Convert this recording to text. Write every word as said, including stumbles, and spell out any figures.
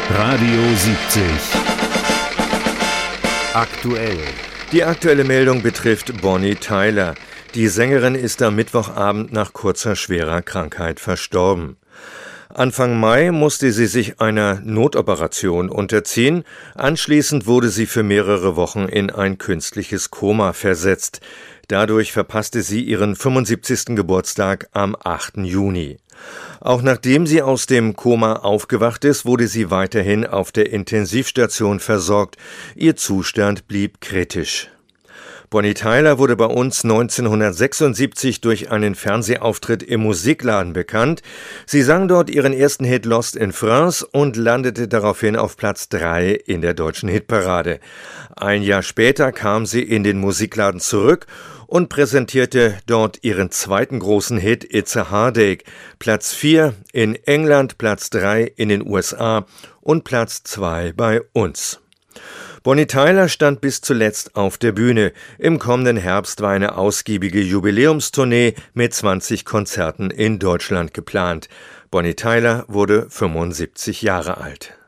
Radio siebzig. Aktuell. Die aktuelle Meldung betrifft Bonnie Tyler. Die Sängerin ist am Mittwochabend nach kurzer schwerer Krankheit verstorben. Anfang Mai musste sie sich einer Notoperation unterziehen. Anschließend wurde sie für mehrere Wochen in ein künstliches Koma versetzt. Dadurch verpasste sie ihren fünfundsiebzigsten Geburtstag am achten Juni. Auch nachdem sie aus dem Koma aufgewacht ist, wurde sie weiterhin auf der Intensivstation versorgt. Ihr Zustand blieb kritisch. Bonnie Tyler wurde bei uns neunzehnhundertsechsundsiebzig durch einen Fernsehauftritt im Musikladen bekannt. Sie sang dort ihren ersten Hit Lost in France und landete daraufhin auf Platz drei in der deutschen Hitparade. Ein Jahr später kam sie in den Musikladen zurück und präsentierte dort ihren zweiten großen Hit It's a Heartache. Platz vier in England, Platz drei in den U S A und Platz zwei bei uns. Bonnie Tyler stand bis zuletzt auf der Bühne. Im kommenden Herbst war eine ausgiebige Jubiläumstournee mit zwanzig Konzerten in Deutschland geplant. Bonnie Tyler wurde fünfundsiebzig Jahre alt.